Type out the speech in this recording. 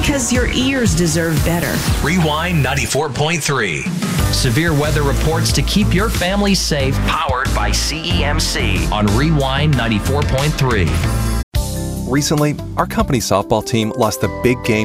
because your ears deserve better. Rewind 94.3. Severe weather reports to keep your family safe, powered by CEMC on Rewind 94.3. Recently, our company softball team lost a big game